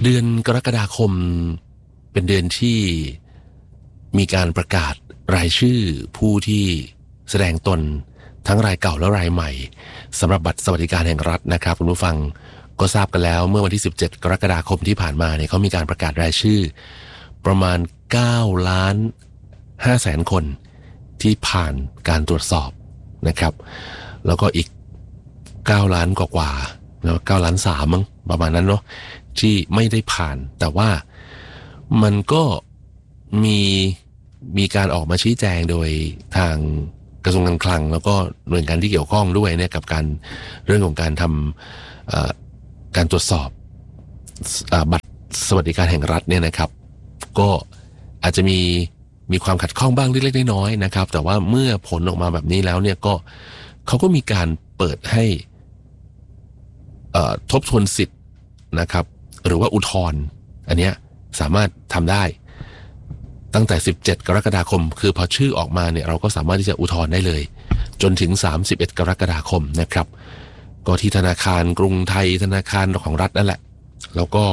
เดือนกรกฎาคมเป็นเดือนที่มีการประกาศรายชื่อผู้ที่แสดงตนทั้งรายเก่าและรายใหม่สำหรับบัตรสวัสดิการแห่งรัฐนะครับคุณผู้ฟังก็ทราบกันแล้วเมื่อวันที่17กรกฎาคมที่ผ่านมาเนี่ยเขามีการประกาศรายชื่อประมาณ9.5 ล้านคนที่ผ่านการตรวจสอบนะครับแล้วก็อีก9 ล้านกว่าแล้ว9.3 ล้านมั้งประมาณนั้นเนาะที่ไม่ได้ผ่านแต่ว่ามันก็มีการออกมาชี้แจงโดยทางกระทรวงการคลังแล้วก็หน่วยงานที่เกี่ยวข้องด้วยเนี่ยกับการเรื่องของการทำการตรวจสอบบัตรสวัสดิการแห่งรัฐเนี่ยนะครับก็อาจจะมีความขัดข้องบ้างเล็กๆน้อยๆนะครับแต่ว่าเมื่อผลออกมาแบบนี้แล้วเนี่ยก็เขาก็มีการเปิดให้ทบทวนสิทธิ์นะครับหรือว่าอุทธรณ์อันเนี้ยสามารถทำได้ตั้งแต่17กรกฎาคมคือพอชื่อออกมาเนี่ยเราก็สามารถที่จะอุทธรณ์ได้เลยจนถึง31กรกฎาคมนะครับก็ที่ธนาคารกรุงไทยธนาคารของรัฐนั่นแหละแล้วก็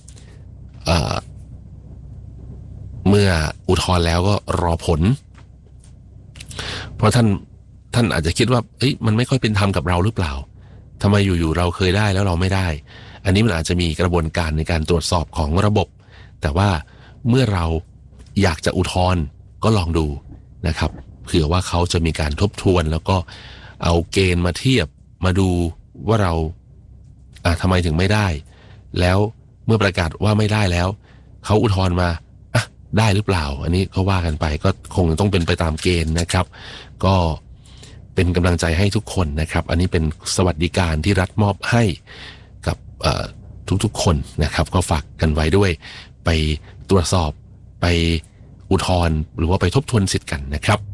เมื่ออุทธรณ์แล้วก็รอผลเพราะท่านอาจจะคิดว่ามันไม่ค่อยเป็นธรรมกับเราหรือเปล่าทำไมอยู่ๆเราเคยได้แล้วเราไม่ได้อันนี้มันอาจจะมีกระบวนการในการตรวจสอบของระบบแต่ว่าเมื่อเราอยากจะอุทธรณ์ก็ลองดูนะครับเผื่อว่าเขาจะมีการทบทวนแล้วก็เอาเกณฑ์มาเทียบมาดูว่าเราทำไมถึงไม่ได้แล้วเมื่อประกาศว่าไม่ได้แล้วเขาอุทธรณ์มาได้หรือเปล่าอันนี้เขาว่ากันไปก็คงต้องเป็นไปตามเกณฑ์นะครับก็เป็นกำลังใจให้ทุกคนนะครับอันนี้เป็นสวัสดิการที่รัฐมอบให้กับทุกๆคนนะครับก็ฝากกันไว้ด้วยไปตรวจสอบไปอุทธรณ์หรือว่าไปทบทวนสิทธิ์กันนะครับ